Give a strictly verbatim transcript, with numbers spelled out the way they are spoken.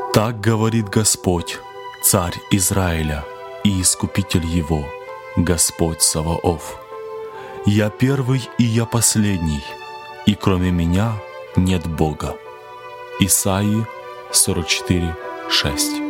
Так говорит Господь, Царь Израиля и Искупитель его, Господь Саваоф. Я первый и я последний, и кроме меня нет Бога. Исаии сорок четыре, шесть.